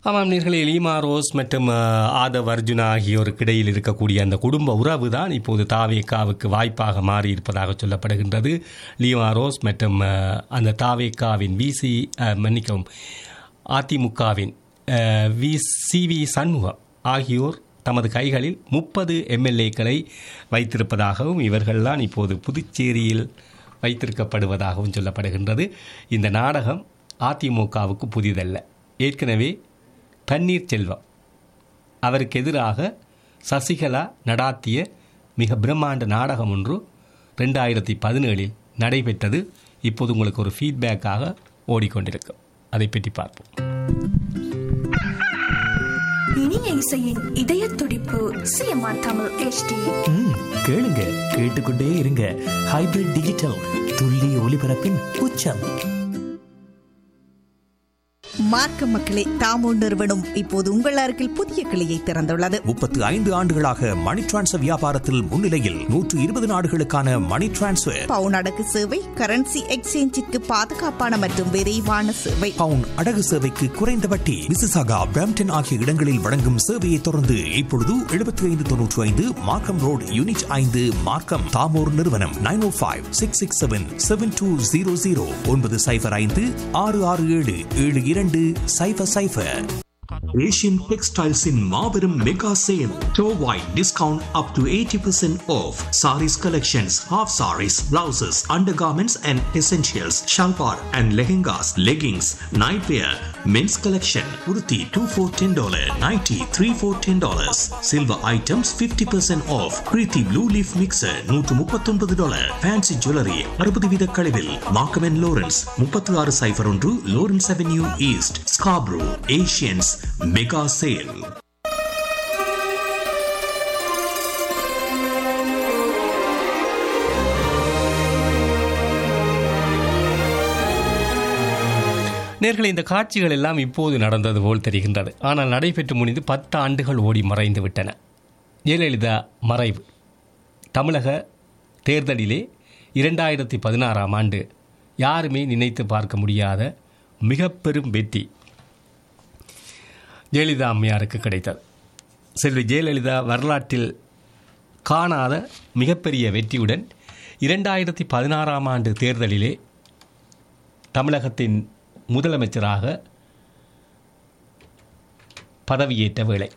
ஆமாம் நேர்களே, Lima rose மற்றும் ஆதவ் அர்ஜுனா ஆகியோருக்கு இடையில் இருக்கக்கூடிய அந்த குடும்ப உறவு தான் இப்போது தாவேக்காவுக்கு வாய்ப்பாக மாறியிருப்பதாக சொல்லப்படுகின்றது. லீமா ரோஸ் மற்றும் அந்த தாவேக்காவின் மன்னிக்கவும் அதிமுகவின் வி சண்முகம் ஆகியோர் தமது கைகளில் 30 எம்எல்ஏக்களை வைத்திருப்பதாகவும் இவர்கள்தான் இப்போது புதுச்சேரியில் வைத்திருக்கப்படுவதாகவும் சொல்லப்படுகின்றது. இந்த நாடகம் அதிமுகவுக்கு புதிதல்ல. ஏற்கனவே பன்னீர்செல்வம் அவருக்கு எதிராக சசிகலா நடாத்திய மிக பிரம்மாண்ட நாடகம் ஒன்று 2017 நடைபெற்றது. இப்போது உங்களுக்கு ஒரு ஃபீட்பேக்காக ஓடிக்கொண்டிருக்கும். அதை பற்றி பார்ப்போம். இனிய இசையின் இதய துடிப்பு சிஎம்ஆர் தமிழ் HD. கேளுங்க, கேட்டுக்கொண்டே இருங்க. ஹைபிரிட் டிஜிட்டல் துல்லிய ஒலிபரப்பின் உச்சம். மார்க்க மக்களே, தாமோ நிறுவனம் இப்போது உங்கள் அருகில் புதிய கிளையை திறந்துள்ளது. 35 ஆண்டுகளாக மணி டிரான்ஸ்ஃபர் வியாபாரத்தில் முன்னிலையில் 120 நாடுகளுக்கான மணி டிரான்ஸ்ஃபர், பவுன் அடகு சேவை, கரன்சி எக்ஸ்சேஞ்சிற்கு பாதுகாப்பான மற்றும் விரைவான சேவை, பவுன் அடகு சேவைக்கு குறைந்த வட்டி. மிசிசாகா, பிரம்ப்டன் ஆகிய இடங்களில் வழங்கும் சேவையை தொடர்ந்து இப்பொழுது 7595 மார்க்கம் ரோடு, யூனிட் 5, மார்க்கம். தாமோர் நிறுவனம் 905-667-7200 905-667-7200. Asian Textiles in Marverum Mega Sale. Store-wide discount up to 80% off. Saris collections, half saris, blouses, undergarments and essentials, shalwar and lehengas, leggings, nightwear, men's collection, kurti 2 for $10, nighty 3 for $10. Silver items 50% off. Kriti Blue Leaf Mixer $139. Fancy jewelry 60 வீத கழிவில். Markham & Lawrence 3601 Lawrence Avenue East, Scarborough. Asians Mega Sale. நேர்களே, இந்த காட்சிகள் எல்லாம் இப்போது நடந்தது போல் தெரிகின்றது. ஆனால் நடைபெற்று முடிந்து 10 ஆண்டுகள் ஓடி மறைந்து விட்டன. ஜெயலலிதா மறைவு தமிழக தேர்தலிலே 2016 ஆண்டு யாருமே நினைத்து பார்க்க முடியாத மிக பெரும் வெற்றி ஜெயலலிதா அம்மையாருக்கு கிடைத்தது. செல்வி ஜெயலலிதா வரலாற்றில் காணாத மிகப்பெரிய வெற்றியுடன் 2016 ஆண்டு தேர்தலிலே தமிழகத்தின் முதலமைச்சராக பதவியேற்ற வேளை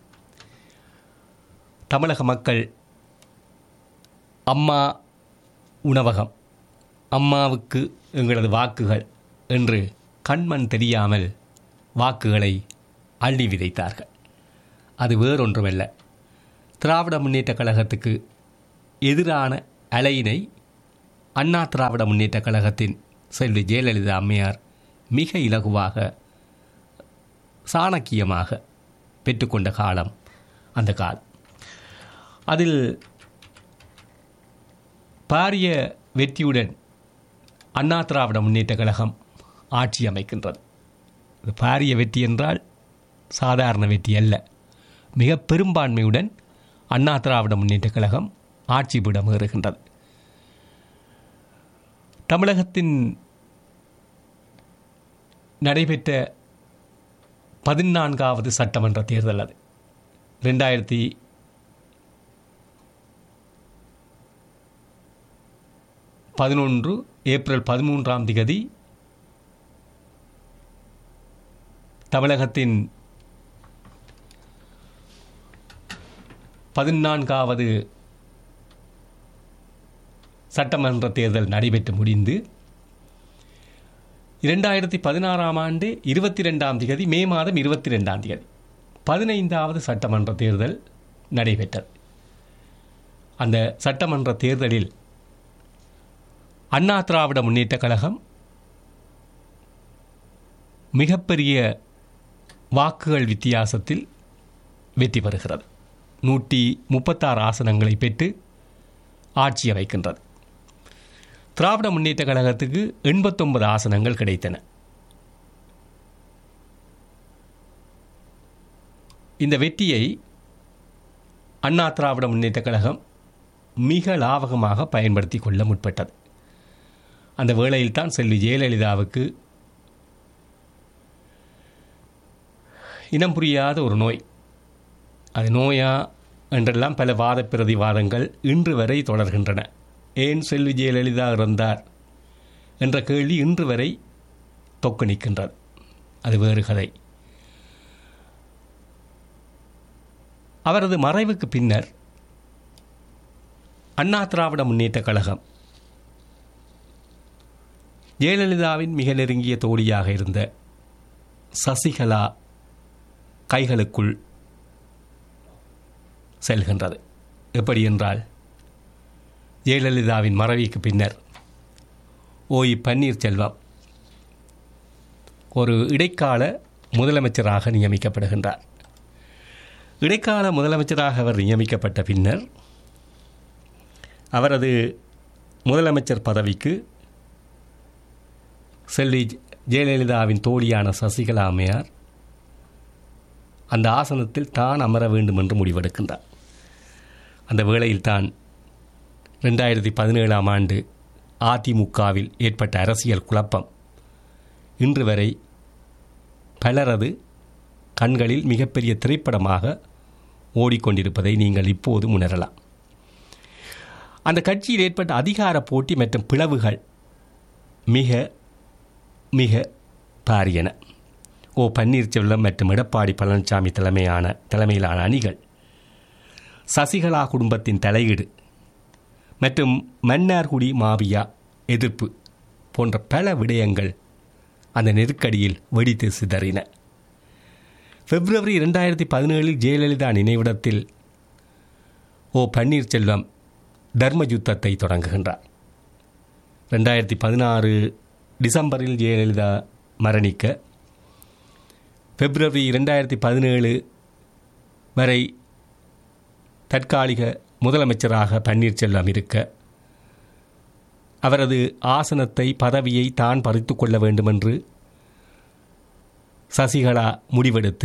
தமிழக மக்கள் அம்மா உணவகம், அம்மாவுக்கு எங்களது வாக்குகள் என்று கண்மண் தெரியாமல் வாக்குகளை அள்ளி விதைத்தார்கள். அது வேறொன்றுமல்ல, திராவிட முன்னேற்றக் கழகத்துக்கு எதிரான அலையினை அண்ணா திராவிட முன்னேற்றக் கழகத்தின் செல்வி ஜெயலலிதா அம்மையார் மிக இலகுவாக சாணக்கியமாக பெற்றுக்கொண்ட காலம் அந்த காலம். அதில் பாரிய வெற்றியுடன் அண்ணா திராவிட முன்னேற்றக் கழகம் ஆட்சி அமைக்கின்றது. இது பாரிய வெற்றி என்றால் சாதாரண வெற்றி அல்ல. மிக பெரும்பான்மையுடன் அண்ணா திராவிட முன்னேற்றக் கழகம் ஆட்சி பீடம் ஏறுகின்றது. தமிழகத்தின் நடைபெற்ற 14வது சட்டமன்ற தேர்தல் அது 2011 ஏப்ரல் 13 தமிழகத்தின் 14வது சட்டமன்ற தேர்தல் நடைபெற்று முடிந்து 2016 ஆண்டு 22 மே மாதம் 22 15வது சட்டமன்ற தேர்தல் நடைபெற்றது. அந்த சட்டமன்ற தேர்தலில் அண்ணா திராவிட முன்னேற்றக் கழகம் மிகப்பெரிய வாக்குகள் வித்தியாசத்தில் வெற்றி பெறுகிறது. 136 ஆசனங்களை பெற்று ஆட்சி அமைக்கின்றது. திராவிட முன்னேற்றக் கழகத்துக்கு 89 ஆசனங்கள் கிடைத்தன. இந்த வெற்றியை அண்ணா திராவிட முன்னேற்றக் கழகம் மிக லாபகமாக பயன்படுத்தி கொள்ள முற்பட்டது. அந்த வேளையில்தான் செல்வி ஜெயலலிதாவுக்கு இனம் புரியாத ஒரு நோய். அது நோயா என்றெல்லாம் பல வாத பிரதிவாதங்கள் இன்று வரை தொடர்கின்றன. ஏன் செல்வி ஜெயலலிதா இறந்தார் என்ற கேள்வி இன்று வரை தொக்கு நிற்கின்றது. அது வேறு கதை. அவரது மறைவுக்கு பின்னர் அண்ணா திராவிட முன்னேற்றக் கழகம் ஜெயலலிதாவின் மிக நெருங்கிய தோழியாக இருந்த சசிகலா கைகளுக்குள் செல்கின்றது. எப்படி என்றால், ஜெயலலிதாவின் மறைவுக்கு பின்னர் ஓய் பன்னீர்செல்வம் ஒரு இடைக்கால முதலமைச்சராக நியமிக்கப்படுகின்றார். இடைக்கால முதலமைச்சராக அவர் நியமிக்கப்பட்ட பின்னர் அவரது முதலமைச்சர் பதவிக்கு செல்வி ஜெயலலிதாவின் தோழியான சசிகலா அம்மையார் அந்த ஆசனத்தில் தான் அமர வேண்டும் என்று முடிவெடுக்கின்றார். அந்த வேளையில் தான் 2017 ஆண்டு அதிமுகவில் ஏற்பட்ட அரசியல் குழப்பம் இன்று வரை பலரது கண்களில் மிகப்பெரிய திரைப்படமாக ஓடிக்கொண்டிருப்பதை நீங்கள் இப்போது உணரலாம். அந்த கட்சியில் ஏற்பட்ட அதிகார போட்டி மற்றும் பிளவுகள் மிக மிக பாரியன. ஓ பன்னீர்செல்வம் மற்றும் எடப்பாடி பழனிசாமி தலைமையிலான அணிகள், சசிகலா குடும்பத்தின் தலையீடு மற்றும் மன்னார்குடி மாபியா எதிர்ப்பு போன்ற பல விடயங்கள் அந்த நெருக்கடியில் வெடித்து சிதறின. பிப்ரவரி 2017 ஜெயலலிதா நினைவிடத்தில் ஓ பன்னீர்செல்வம் தர்ம யுத்தத்தை தொடங்குகின்றார். 2016 டிசம்பரில் ஜெயலலிதா மரணிக்க பிப்ரவரி 2017 வரை தற்காலிக முதலமைச்சராக பன்னீர்செல்வம் இருக்க அவரது ஆசனத்தை பதவியை தான் பறித்து கொள்ள வேண்டுமென்று சசிகலா முடிவெடுத்து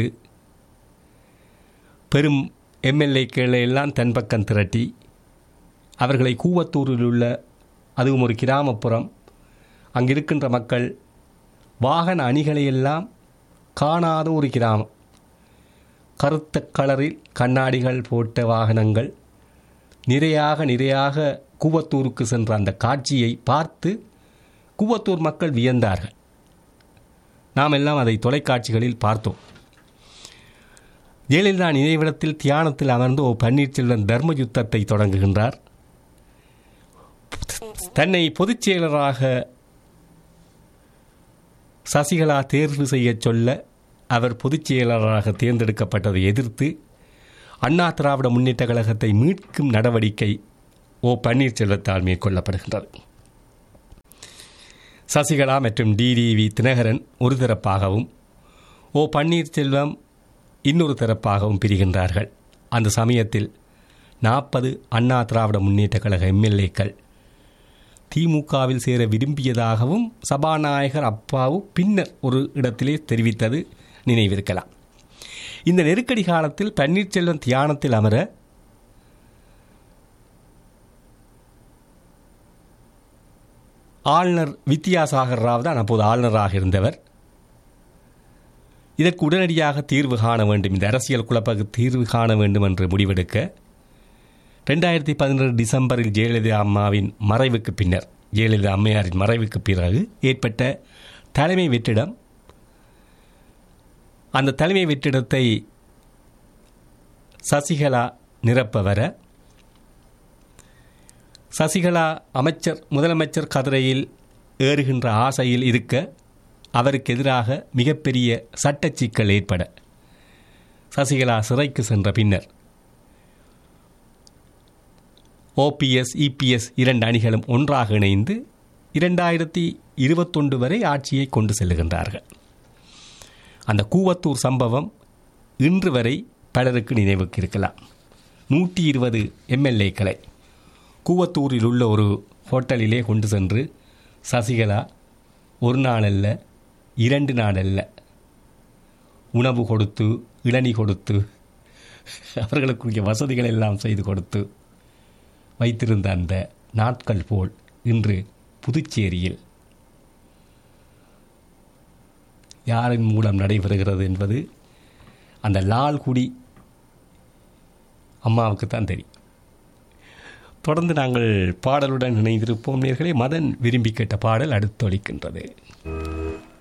பெரும் எம்எல்ஏக்களை எல்லாம் தன் பக்கம் திரட்டி அவர்களை கூவத்தூரில் உள்ள, அதுவும் ஒரு கிராமப்புறம், அங்கிருக்கின்ற மக்கள் வாகன அணிகளையெல்லாம் காணாத ஒரு கிராமம், கருத்த கலரில் கண்ணாடிகள் போட்ட வாகனங்கள் நிறையாக கூவத்தூருக்கு சென்ற அந்த காட்சியை பார்த்து கூவத்தூர் மக்கள் வியந்தார்கள். நாம் எல்லாம் அதை தொலைக்காட்சிகளில் பார்த்தோம். ஜெயலலிதா நினைவிடத்தில் தியானத்தில் அமர்ந்து ஓ பன்னீர்செல்வம் தர்ம யுத்தத்தை தொடங்குகின்றார். தன்னை பொதுச் செயலராக சசிகலா தேர்வு செய்ய சொல்ல அவர் பொதுச் செயலராக தேர்ந்தெடுக்கப்பட்டதை எதிர்த்து அண்ணா திராவிட முன்னேற்ற கழகத்தை மீட்கும் நடவடிக்கை ஓ பன்னீர்செல்வத்தால் மேற்கொள்ளப்படுகின்றது. சசிகலா மற்றும் டிடிவி தினகரன் ஒரு தரப்பாகவும் ஓ பன்னீர்செல்வம் இன்னொரு தரப்பாகவும் பிரிகின்றார்கள். அந்த சமயத்தில் 40 அண்ணா திராவிட முன்னேற்ற கழக எம்எல்ஏக்கள் திமுகவில் சேர விரும்பியதாகவும் சபாநாயகர் அப்பாவு பின்னர் ஒரு இடத்திலே தெரிவித்தது நினைவிருக்கலாம். இந்த நெருக்கடி காலத்தில் பன்னீர்செல்வம் தியானத்தில் அமர ஆளுநர் வித்யாசாகர் ராவ் தான் அப்போது ஆளுநராக இருந்தவர். இதற்கு உடனடியாக தீர்வு காண வேண்டும், இந்த அரசியல் குழப்பத்துக்கு தீர்வு காண வேண்டும் என்று முடிவெடுக்க 2017 டிசம்பரில் ஜெயலலிதா அம்மாவின் மறைவுக்கு பின்னர், ஜெயலலிதா அம்மையாரின் மறைவுக்கு பிறகு ஏற்பட்ட தலைமை வெற்றிடம், அந்த தலைமை வெற்றிடத்தை சசிகலா நிரப்ப வர சசிகலா முதலமைச்சர் கதிரையில் ஏறுகின்ற ஆசையில் இருக்க அவருக்கு எதிராக மிகப்பெரிய சட்ட சிக்கல் ஏற்பட சசிகலா சிறைக்கு சென்ற பின்னர் ஓபிஎஸ் இபிஎஸ் 2 அணிகளும் ஒன்றாக இணைந்து 2021 வரை ஆட்சியை கொண்டு செல்லுகின்றார்கள். அந்த கூவத்தூர் சம்பவம் இன்று வரை பலருக்கு நினைவுக்கு இருக்கலாம். 120 எம்எல்ஏக்களை கூவத்தூரில் உள்ள ஒரு ஹோட்டலிலே கொண்டு சென்று சசிகலா ஒரு நாள் அல்ல 2 நாள் அல்ல உணவு கொடுத்து, இளநீ கொடுத்து, அவர்களுக்குரிய வசதிகள் எல்லாம் செய்து கொடுத்து வைத்திருந்த அந்த நாட்கள் போல் இன்று புதுச்சேரியில் யாரின் மூலம் நடைபெறுகிறது என்பது அந்த லால்குடி அம்மாவுக்கு தான் தெரியும். தொடர்ந்து நாங்கள் பாடலுடன் இணைந்திருப்போம் நேர்களே. மதன் விரும்பி கேட்ட பாடல் அடுத்து ஒலிக்கின்றது.